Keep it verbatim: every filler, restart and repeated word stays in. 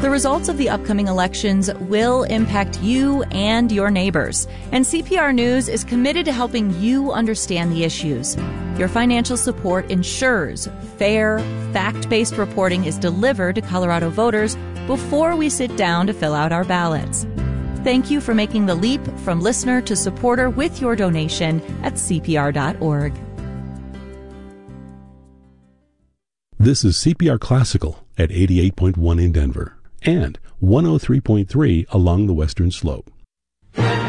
The results of the upcoming elections will impact you and your neighbors, and C P R News is committed to helping you understand the issues. Your financial support ensures fair, fact-based reporting is delivered to Colorado voters before we sit down to fill out our ballots. Thank you for making the leap from listener to supporter with your donation at C P R dot org. This is C P R Classical at eighty-eight point one in Denver and one oh three point three along the Western Slope.